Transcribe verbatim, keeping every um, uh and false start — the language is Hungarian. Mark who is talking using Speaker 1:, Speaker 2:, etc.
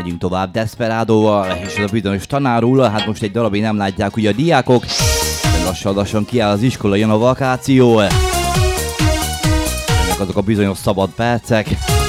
Speaker 1: Megyünk tovább Desperadóval, és az a bizonyos tanárul, hát most egy darabig nem látják ugye a diákok, de lassan-lassan kiáll az iskola, jön a vakáció. Ennek azok a bizonyos szabad percek.